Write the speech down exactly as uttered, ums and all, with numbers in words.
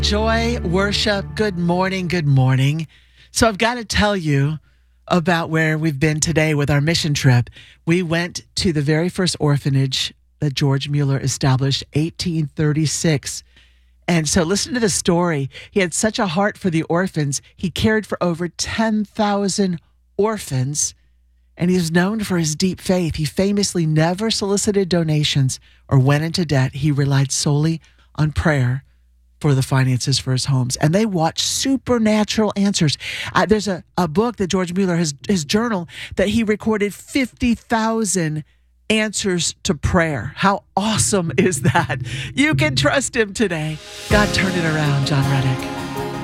Joy, worship, good morning, good morning. So I've got to tell you about where we've been today with our mission trip. We went to the very first orphanage that George Mueller established, eighteen thirty-six. And so listen to the story. He had such a heart for the orphans. He cared for over ten thousand orphans, and he was known for his deep faith. He famously never solicited donations or went into debt. He relied solely on prayer for the finances for his homes. And they watched supernatural answers. Uh, there's a, a book that George Mueller, his, his journal, that he recorded fifty thousand answers to prayer. How awesome is that? You can trust him today. God, turn it around, John Reddick.